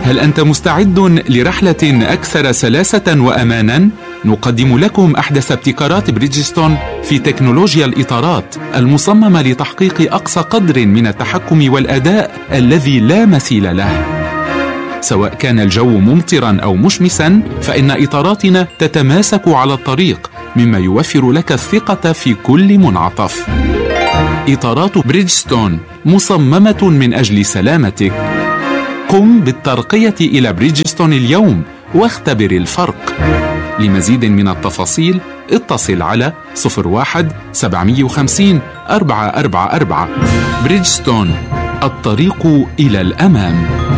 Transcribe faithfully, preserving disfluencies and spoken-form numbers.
هل أنت مستعد لرحلة أكثر سلاسة وأمانا؟ نقدم لكم أحدث ابتكارات بريدجستون في تكنولوجيا الإطارات المصممة لتحقيق أقصى قدر من التحكم والأداء الذي لا مثيل له. سواء كان الجو ممطرا أو مشمسا، فإن إطاراتنا تتماسك على الطريق، مما يوفر لك الثقة في كل منعطف. إطارات بريدجستون مصممة من أجل سلامتك. قم بالترقية إلى بريدجستون اليوم واختبر الفرق. لمزيد من التفاصيل اتصل على صفر واحد سبعمائة وخمسين أربعة أربعة أربعة. بريدجستون، الطريق إلى الأمام.